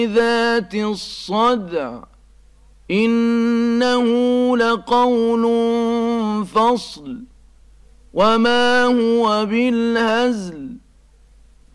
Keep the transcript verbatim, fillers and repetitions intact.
ذات الصدع إنه لقول فصل وما هو بالهزل